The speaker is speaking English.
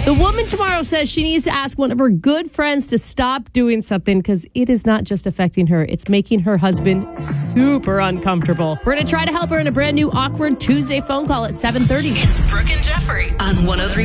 The woman tomorrow says she needs to ask one of her good friends to stop doing something because it is not just affecting her, it's making her husband super uncomfortable. We're going to try to help her in a brand new Awkward Tuesday phone call at 7:30. It's Brooke and Jeffrey on 103.